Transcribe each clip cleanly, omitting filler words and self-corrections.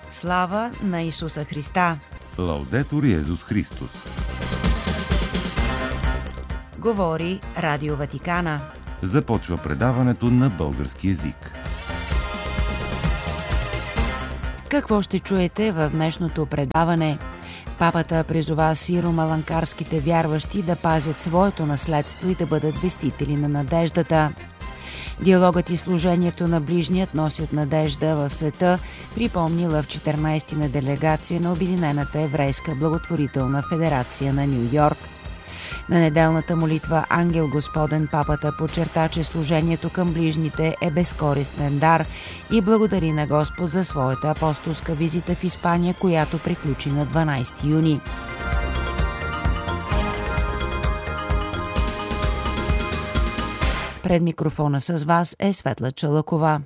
Слава на Исуса Христа! Лаудетур Йезус Христос! Говори Радио Ватикана. Започва предаването на български език. Какво ще чуете в днешното предаване? Папата призова сиро-маланкарските вярващи да пазят своето наследство и да бъдат вестители на надеждата. Диалогът и служението на ближният носят надежда в света, припомнила в 14-ти на делегация на Обединената еврейска благотворителна федерация на Ню Йорк. На неделната молитва Ангел Господен папата подчерта, че служението към ближните е безкористен дар и благодари на Господ за своята апостолска визита в Испания, която приключи на 12 юни. Пред микрофона с вас е Светла Чалъкова.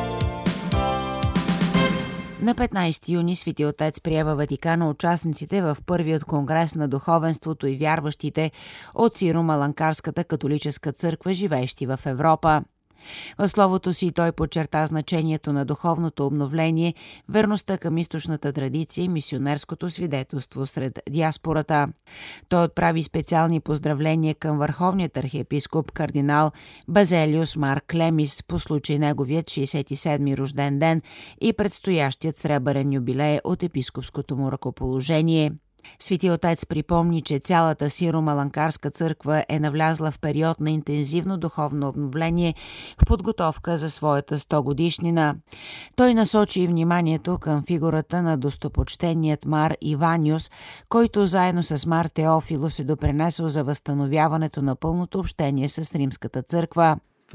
На 15 юни Свети Отец прие във Ватикана участниците в първият конгрес на духовенството и вярващите от Сиро-Маланкарската католическа църква, живеещи в Европа. В словото си той подчерта значението на духовното обновление, верността към източната традиция и мисионерското свидетелство сред диаспората. Той отправи специални поздравления към върховният архиепископ кардинал Базелиус Мар Клемис по случай неговият 67-ми рожден ден и предстоящият сребърен юбилей от епископското му ръкоположение. Свети Отец припомни, че цялата Сиро-Маланкарска църква е навлязла в период на интензивно духовно обновление в подготовка за своята 100-годишнина. Той насочи вниманието към фигурата на достопочтеният Мар Иваниус, който заедно с Мар Теофилос е допринесъл за възстановяването на пълното общение с Римската църква.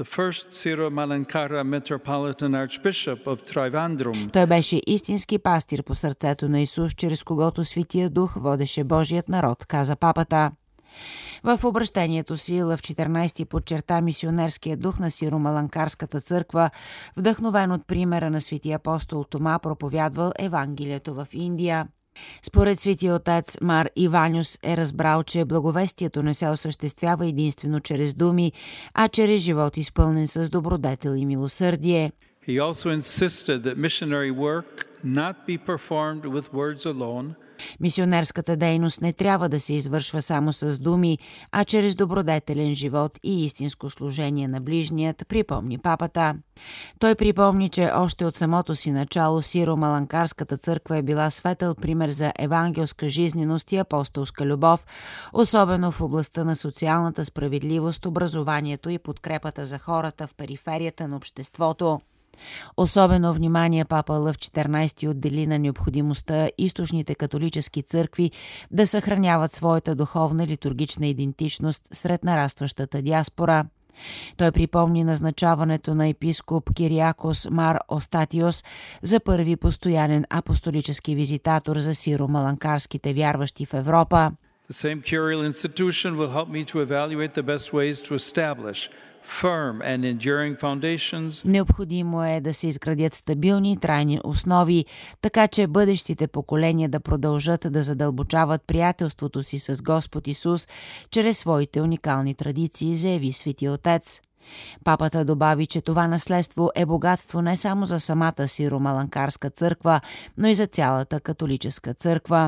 Той беше истински пастир по сърцето на Исус, чрез когото Светия Дух водеше Божият народ, каза папата. В обращението си в 14-ти подчерта мисионерския дух на Сиро-Маланкарската църква, вдъхновен от примера на светия апостол Тома, проповядвал Евангелието в Индия. Според Светия Отец, Мар Иваниус е разбрал, че благовестието не се осъществява единствено чрез думи, а чрез живот изпълнен с добродетел и милосърдие. He also insisted that missionary work not be performed with words alone. Мисионерската дейност не трябва да се извършва само с думи, а чрез добродетелен живот и истинско служение на ближният, припомни папата. Той припомни, че още от самото си начало Сиро-Маланкарската църква е била светъл пример за евангелска жизненост и апостолска любов, особено в областта на социалната справедливост, образованието и подкрепата за хората в периферията на обществото. Особено внимание папа Лъв 14 отдели на необходимостта източните католически църкви да съхраняват своята духовна литургична идентичност сред нарастващата диаспора. Той припомни назначаването на епископ Кириакос Мар Остатиос за първи постоянен апостолически визитатор за сиро-маланкарските вярващи в Европа. The same curial institution will help me to evaluate the best ways to establish firm and enduring foundations. Необходимо е да се изградят стабилни и трайни основи, така че бъдещите поколения да продължат да задълбочават приятелството си с Господ Исус чрез своите уникални традиции, заяви Свети Отец. Папата добави, че това наследство е богатство не само за самата Сиро-Маланкарска църква, но и за цялата католическа църква.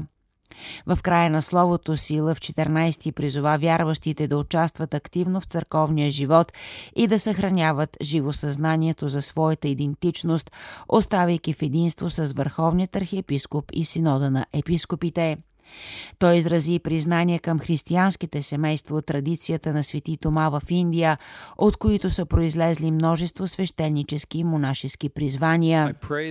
В края на словото си Лъв 14 призова вярващите да участват активно в църковния живот и да съхраняват живо съзнанието за своята идентичност, оставайки в единство с върховният архиепископ и синода на епископите. Той изрази признание към християнските семейства от традицията на свети Тома в Индия, от които са произлезли множество свещенически и монашески призвания.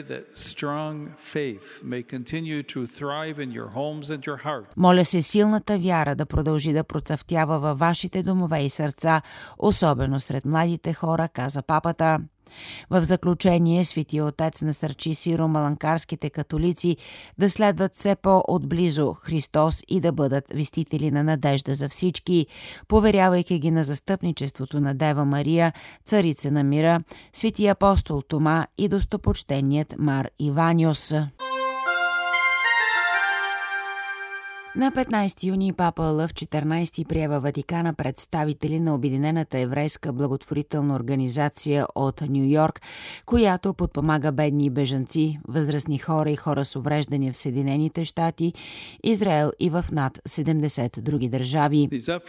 Моля се силната вяра да продължи да процъфтява във вашите домове и сърца, особено сред младите хора, каза папата. В заключение, Светия Отец насърчи сиро-маланкарските католици да следват все по-отблизо Христос и да бъдат вестители на надежда за всички, поверявайки ги на застъпничеството на Дева Мария, царица на мира, светия апостол Тома и достопочтеният Мар Иваниус. На 15 юни папа Лъв XIV прие във Ватикана представители на Обединената еврейска благотворителна организация от Ню Йорк, която подпомага бедни бежанци, възрастни хора и хора с увреждания в Съединените щати, Израел и в над 70 други държави.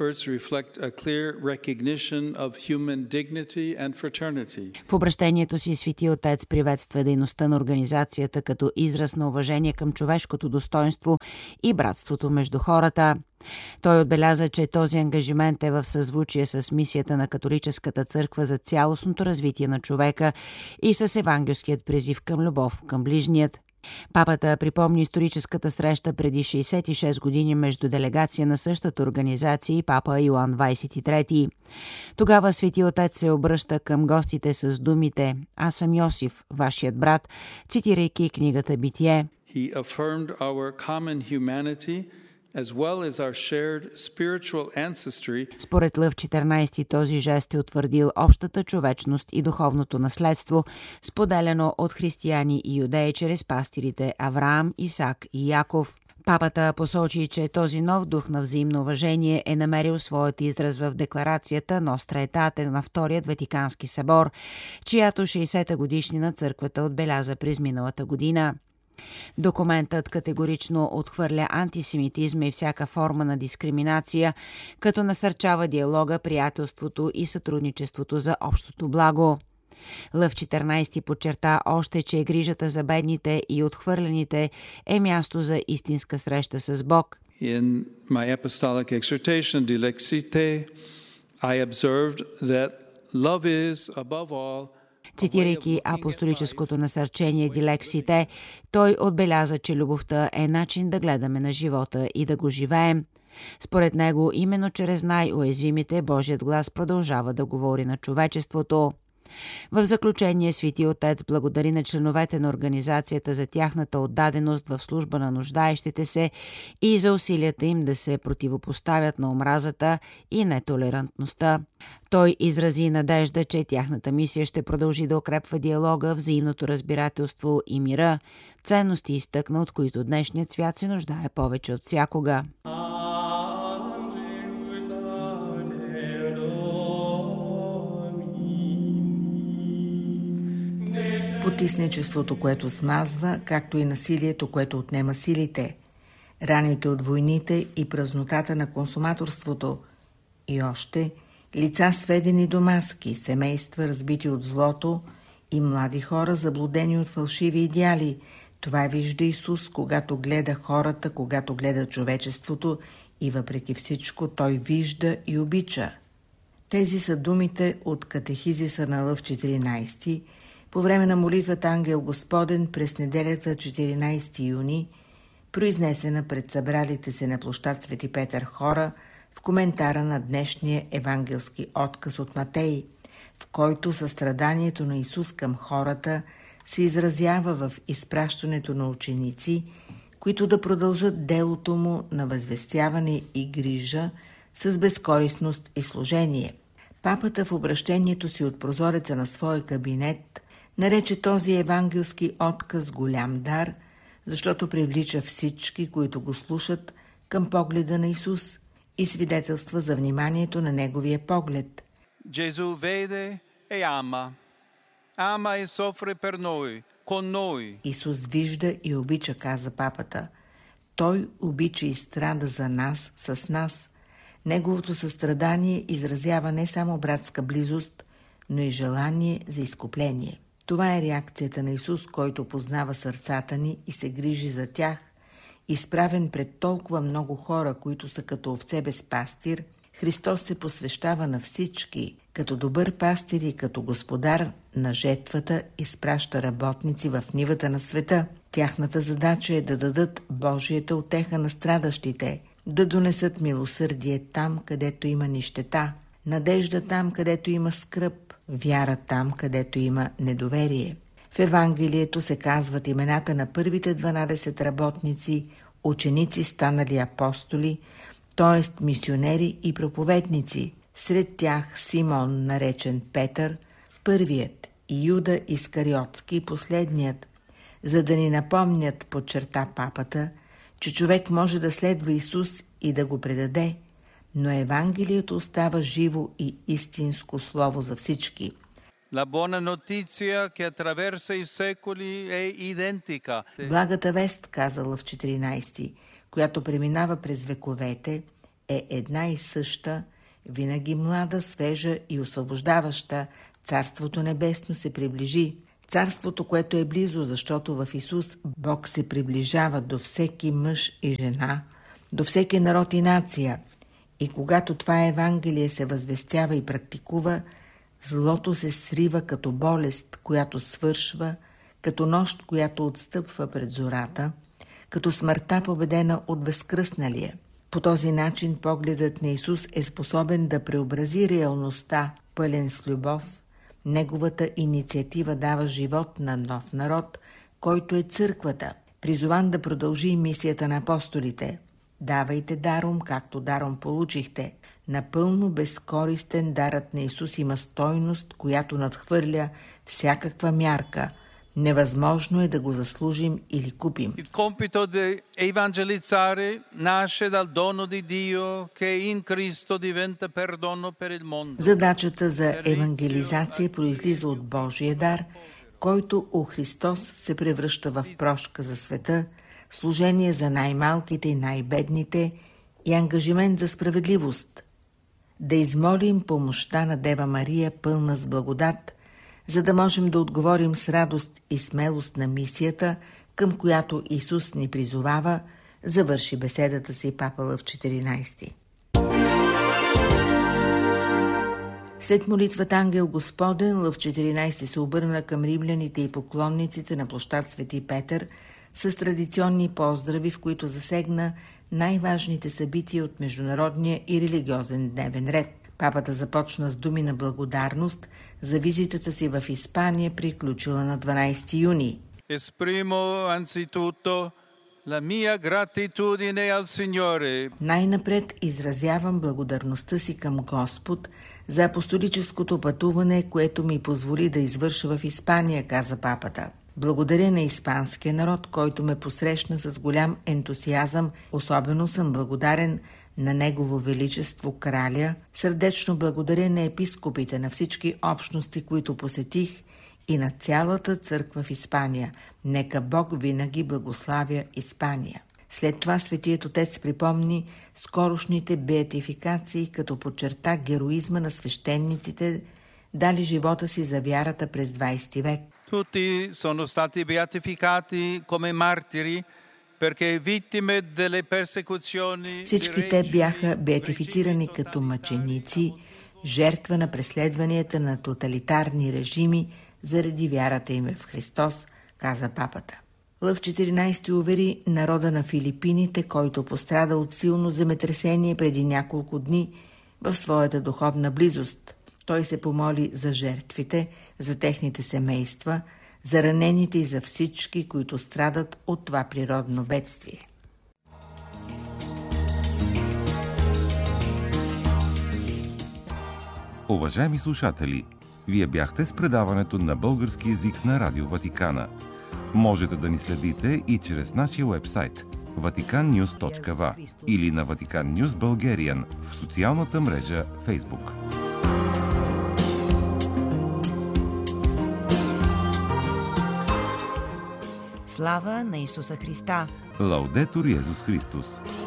В обращението си Свети Отец приветства дейността на организацията като израз на уважение към човешкото достоинство и братството между хората. Той отбеляза, че този ангажимент е в съзвучие с мисията на католическата църква за цялостното развитие на човека и с евангелският призив към любов към ближният. Папата припомни историческата среща преди 66 години между делегация на същата организация и папа Йоан 23. Тогава Свети Отец се обръща към гостите с думите „Аз съм Йосиф, вашият брат“, цитирайки книгата Битие. He affirmed our common humanity as well as our shared spiritual ancestry. Според Лъв XIV този жест е утвърдил общата човечност и духовното наследство, споделено от християни и юдеи чрез пастирите Авраам, Исак и Яков. Папата посочи, че този нов дух на взаимно уважение е намерил своят израз в декларацията Ностра Етате на Вторият Ватикански събор, чиято 60-та годишнина църквата отбеляза през миналата година. Документът категорично отхвърля антисемитизма и всяка форма на дискриминация, като насърчава диалога, приятелството и сътрудничеството за общото благо. Лъв XIV подчерта още, че грижата за бедните и отхвърлените е място за истинска среща с Бог. In my apostolic exhortation Dilexite, I observed that love is above all. Цитирайки апостолическото насърчение Дилексите, той отбеляза, че любовта е начин да гледаме на живота и да го живеем. Според него, именно чрез най-уязвимите Божият глас продължава да говори на човечеството. В заключение Свети Отец благодари на членовете на организацията за тяхната отдаденост в служба на нуждаещите се и за усилията им да се противопоставят на омразата и нетолерантността. Той изрази надежда, че тяхната мисия ще продължи да укрепва диалога, взаимното разбирателство и мира, ценности изтъкна, от които днешният свят се нуждае повече от всякога. Потисничеството, което смазва, както и насилието, което отнема силите, раните от войните и празнотата на консуматорството, и още лица сведени до маски, семейства разбити от злото и млади хора заблудени от фалшиви идеали. Това вижда Исус, когато гледа хората, когато гледа човечеството и въпреки всичко той вижда и обича. Тези са думите от катехизиса на Лъв XIV, по време на молитвата Ангел Господен през неделята 14 юни, произнесена пред събралите се на площад Свети Петър хора в коментара на днешния евангелски отказ от Матей, в който състраданието на Исус към хората се изразява в изпращането на ученици, които да продължат делото му на възвестяване и грижа с безкорисност и служение. Папата в обращението си от прозореца на своя кабинет нарече този евангелски отказ голям дар, защото привлича всички, които го слушат, към погледа на Исус и свидетелства за вниманието на неговия поглед. Gesù vede e ama. Ama e soffre per noi, con noi. Исус вижда и обича, каза папата. Той обича и страда за нас, с нас. Неговото състрадание изразява не само братска близост, но и желание за изкупление. Това е реакцията на Исус, който познава сърцата ни и се грижи за тях. Изправен пред толкова много хора, които са като овце без пастир, Христос се посвещава на всички. Като добър пастир и като господар на жетвата изпраща работници в нивата на света. Тяхната задача е да дадат Божията утеха на страдащите, да донесат милосърдие там, където има нищета, надежда там, където има скръб, вяра там, където има недоверие. В Евангелието се казват имената на първите 12 работници, ученици станали апостоли, т.е. мисионери и проповедници. Сред тях Симон, наречен Петър, първият, и Юда Искариотски, последният, за да ни напомнят, подчерта папата, че човек може да следва Исус и да го предаде, но Евангелието остава живо и истинско слово за всички. La buona notizia che attraversa i secoli è identica. Благата вест, казала в 14, която преминава през вековете, е една и съща, винаги млада, свежа и освобождаваща. Царството небесно се приближи. Царството, което е близо, защото в Исус Бог се приближава до всеки мъж и жена, до всеки народ и нация. И когато това Евангелие се възвестява и практикува, злото се срива като болест, която свършва, като нощ, която отстъпва пред зората, като смъртта победена от безкръстналия. По този начин погледът на Исус е способен да преобрази реалността, пълен с любов. Неговата инициатива дава живот на нов народ, който е църквата, призован да продължи мисията на апостолите. Давайте даром, както даром получихте. Напълно безкористен дарът на Исус има стойност, която надхвърля всякаква мярка. Невъзможно е да го заслужим или купим. Il compito di evangelizzare nasce dal dono di Dio che in Cristo diventa perdono per il mondo. Задачата за евангелизация произлиза от Божия дар, който у Христос се превръща в прошка за света, служение за най-малките и най-бедните и ангажимент за справедливост. Да измолим помощта на Дева Мария, пълна с благодат, за да можем да отговорим с радост и смелост на мисията, към която Исус ни призовава, завърши беседата си папа Лъв 14. След молитвата Ангел Господен, Лъв 14 се обърна към римляните и поклонниците на площад Свети Петър с традиционни поздрави, в които засегна най-важните събития от международния и религиозен дневен ред. Папата започна с думи на благодарност за визитата си в Испания, приключила на 12 юни. Esprimo anzitutto la mia gratitudine al Signore. Най-напред изразявам благодарността си към Господ за апостолическото пътуване, което ми позволи да извърша в Испания, каза папата. Благодаря на испанския народ, който ме посрещна с голям ентусиазъм. Особено съм благодарен на Негово Величество Краля. Сърдечно благодаря на епископите, на всички общности, които посетих, и на цялата църква в Испания. Нека Бог винаги благославя Испания. След това Светият Отец припомни скорошните беатификации, като подчерта героизма на свещениците, дали живота си за вярата през 20 век. Tutti sono stati beatificati come martiri perché vittime delle persecuzioni. Всички те бяха беатифицирани като мъченици, жертва на преследванията на тоталитарни режими заради вярата им в Христос, каза папата. Лъв 14 увери народа на Филипините, който пострада от силно земетресение преди няколко дни, в своята духовна близост. Той се помоли за жертвите, за техните семейства, за ранените и за всички, които страдат от това природно бедствие. Уважаеми слушатели, вие бяхте с предаването на български език на Радио Ватикана. Можете да ни следите и чрез нашия уебсайт vaticannews.va или на Vatican News Bulgarian в социалната мрежа Facebook. Слава на Исуса Христа! Лаудетур Йезус Христос!